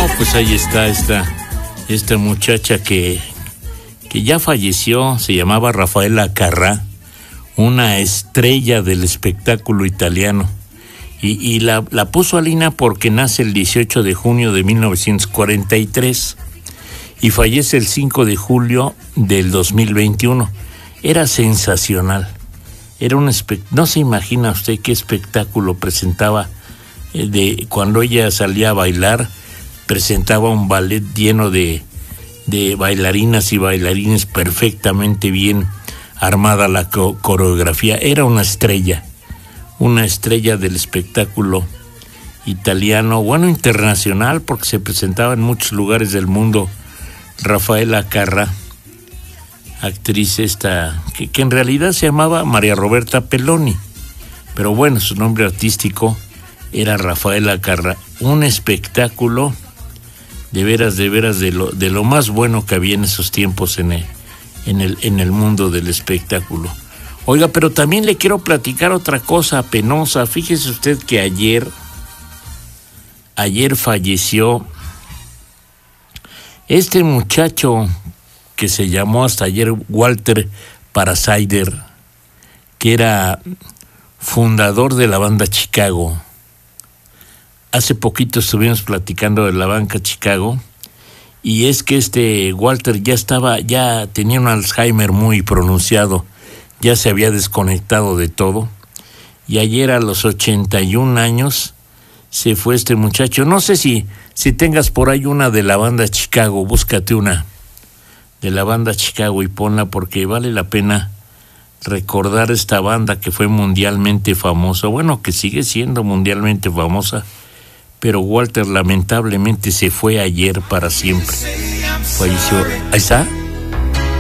pues ahí está esta muchacha que ya falleció, se llamaba Rafaela Carrà, una estrella del espectáculo italiano. Y la puso Alina porque nace el 18 de junio de 1943 y fallece el 5 de julio del 2021. Era sensacional. Era no se imagina usted qué espectáculo presentaba. Cuando ella salía a bailar, presentaba un ballet lleno de bailarinas y bailarines, perfectamente bien armada la coreografía. Era una estrella del espectáculo italiano, bueno, internacional, porque se presentaba en muchos lugares del mundo. Rafaela Carrà, actriz que en realidad se llamaba María Roberta Peloni, pero bueno, su nombre artístico era Rafaela Carrà. Un espectáculo de veras de lo más bueno que había en esos tiempos en el mundo del espectáculo. Oiga, pero también le quiero platicar otra cosa penosa. Fíjese usted que ayer falleció este muchacho que se llamó hasta ayer Walter Parasaider, que era fundador de la banda Chicago. Hace poquito estuvimos platicando de la banda Chicago, y es que este Walter ya tenía un Alzheimer muy pronunciado, ya se había desconectado de todo, y ayer a los 81 años se fue este muchacho. No sé si tengas por ahí una de la banda Chicago, búscate una de la banda Chicago y ponla, porque vale la pena recordar esta banda que fue mundialmente famosa, bueno, que sigue siendo mundialmente famosa, pero Walter lamentablemente se fue ayer para siempre. Falleció. Ahí está.